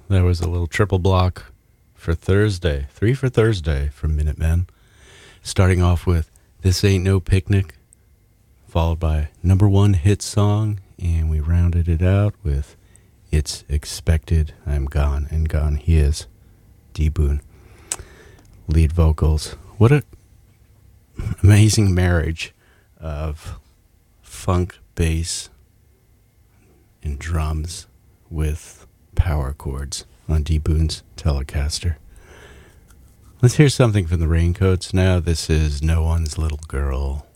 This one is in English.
There was a little triple block for Thursday. 3 for Thursday from Minutemen. Starting off with This Ain't No Picnic, followed by number one hit song, and we rounded it out with It's Expected, I'm Gone, and Gone He Is, D. Boon. Lead vocals. What a amazing marriage of funk, bass, and drums with power chords on D. Boon's Telecaster. Let's hear something from the Raincoats now. This is No One's Little Girl.